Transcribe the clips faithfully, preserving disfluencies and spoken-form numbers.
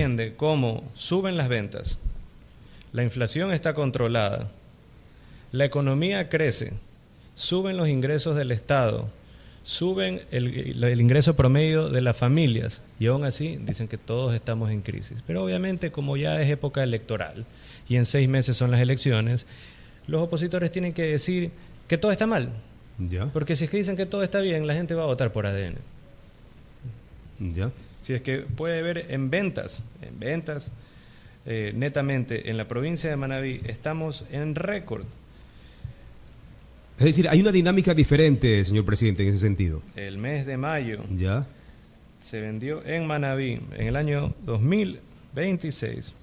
entiende cómo suben las ventas, la inflación está controlada, la economía crece, suben los ingresos del Estado, suben el, el ingreso promedio de las familias y aún así dicen que todos estamos en crisis. Pero obviamente, como ya es época electoral y en seis meses son las elecciones, los opositores tienen que decir que todo está mal. Ya. Porque si es que dicen que todo está bien, la gente va a votar por A D N. Ya. Si es que puede ver en ventas, en ventas, eh, netamente en la provincia de Manabí estamos en récord. Es decir, hay una dinámica diferente, señor presidente, en ese sentido. El mes de mayo Ya. se vendió en Manabí, en el año dos mil veintiséis,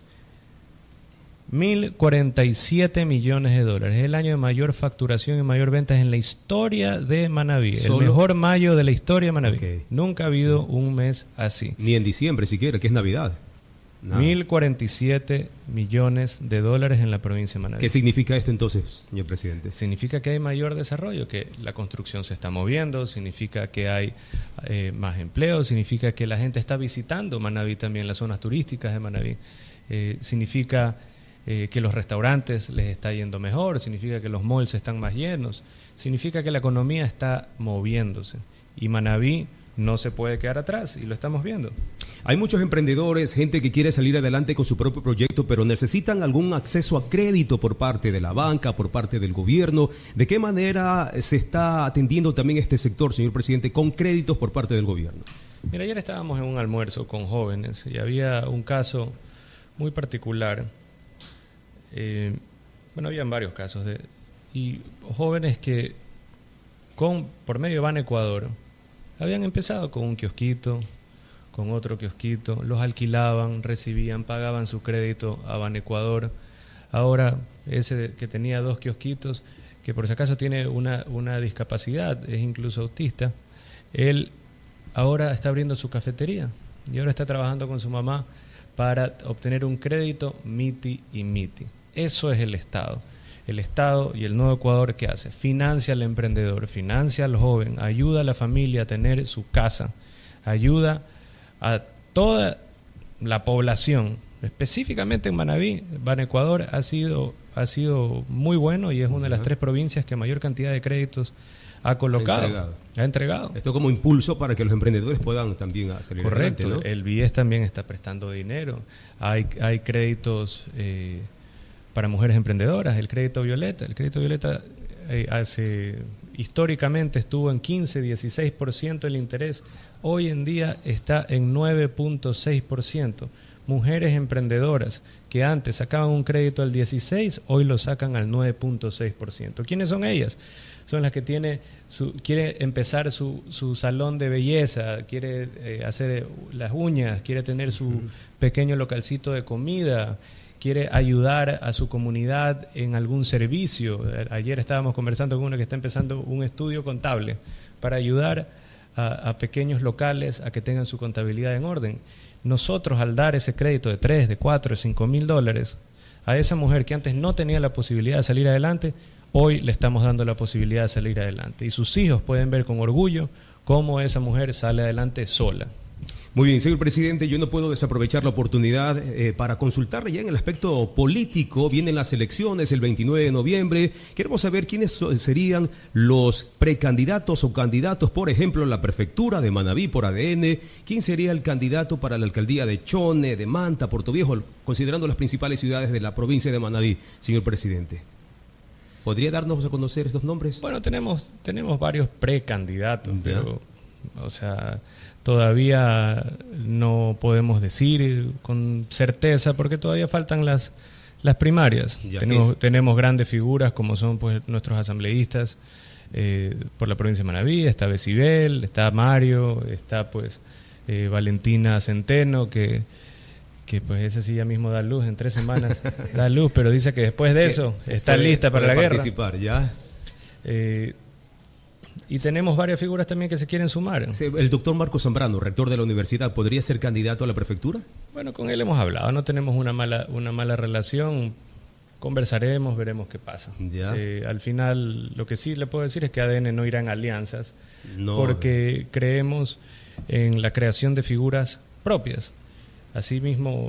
mil cuarenta y siete millones de dólares. Es el año de mayor facturación y mayor ventas en la historia de Manabí. ¿Solo? El mejor mayo de la historia de Manabí. Okay. Nunca ha habido un mes así. Ni en diciembre siquiera, que es Navidad. Nada. mil cuarenta y siete millones de dólares en la provincia de Manabí. ¿Qué significa esto entonces, señor presidente? Significa que hay mayor desarrollo, que la construcción se está moviendo, significa que hay eh, más empleo, significa que la gente está visitando Manabí también, las zonas turísticas de Manabí. Eh, significa eh, que los restaurantes les está yendo mejor, significa que los malls están más llenos, significa que la economía está moviéndose. Y Manabí no se puede quedar atrás, y lo estamos viendo. Hay muchos emprendedores, gente que quiere salir adelante con su propio proyecto, pero necesitan algún acceso a crédito por parte de la banca, por parte del gobierno. ¿De qué manera se está atendiendo también este sector, señor presidente, con créditos por parte del gobierno? Mira, ayer estábamos en un almuerzo con jóvenes y había un caso muy particular. Eh, bueno, habían varios casos de y jóvenes que con por medio de Ban Ecuador habían empezado con un kiosquito, con otro kiosquito, los alquilaban, recibían, pagaban su crédito a Ban Ecuador. Ahora, ese que tenía dos kiosquitos, que por si acaso tiene una, una discapacidad, es incluso autista, él ahora está abriendo su cafetería y ahora está trabajando con su mamá para obtener un crédito MITI y MITI. Eso es el Estado. El Estado y el Nuevo Ecuador, ¿qué hace? Financia al emprendedor, financia al joven, ayuda a la familia a tener su casa, ayuda a toda la población, específicamente en Manabí. Ban Ecuador ha sido, ha sido muy bueno y es una de las tres provincias que mayor cantidad de créditos ha colocado, ha entregado. Ha entregado. Esto como impulso para que los emprendedores puedan también salir Correcto, adelante, ¿no? El B I E S también está prestando dinero, hay, hay créditos eh, para mujeres emprendedoras, el crédito Violeta, el crédito Violeta eh, hace, históricamente estuvo en quince, dieciséis por ciento el interés, hoy en día está en nueve punto seis por ciento. Mujeres emprendedoras que antes sacaban un crédito al dieciséis, hoy lo sacan al nueve punto seis por ciento. ¿Quiénes son ellas? Son las que tiene su, quiere empezar su, su salón de belleza, quiere eh, hacer las uñas, quiere tener su uh-huh. pequeño localcito de comida, quiere ayudar a su comunidad en algún servicio. Ayer estábamos conversando con uno que está empezando un estudio contable para ayudar a, a pequeños locales a que tengan su contabilidad en orden. Nosotros, al dar ese crédito de tres, de cuatro, de cinco mil dólares a esa mujer que antes no tenía la posibilidad de salir adelante, hoy le estamos dando la posibilidad de salir adelante. Y sus hijos pueden ver con orgullo cómo esa mujer sale adelante sola. Muy bien, señor presidente, yo no puedo desaprovechar la oportunidad eh, para consultarle ya en el aspecto político. Vienen las elecciones el veintinueve de noviembre. Queremos saber quiénes so- serían los precandidatos o candidatos, por ejemplo, a la prefectura de Manabí por A D N. ¿Quién sería el candidato para la alcaldía de Chone, de Manta, Portoviejo, considerando las principales ciudades de la provincia de Manabí, señor presidente? ¿Podría darnos a conocer estos nombres? Bueno, tenemos, tenemos varios precandidatos, ¿ya? Pero, o sea, todavía no podemos decir con certeza porque todavía faltan las, las primarias. Tenemos, tenemos grandes figuras como son pues nuestros asambleístas eh, por la provincia de Manabí. Está Becibel, está Mario, está pues eh, Valentina Centeno, que, que pues ese sí ya mismo da luz, en tres semanas da luz, pero dice que después de eso está puede, lista para la guerra. Participar, ya. Eh, Y tenemos varias figuras también que se quieren sumar. El doctor Marco Zambrano, rector de la universidad, ¿podría ser candidato a la prefectura? Bueno, con él hemos hablado, no tenemos una mala, una mala relación, conversaremos, veremos qué pasa. Ya. Eh, al final, lo que sí le puedo decir es que A D N no irá en alianzas, no, porque creemos en la creación de figuras propias. Asimismo,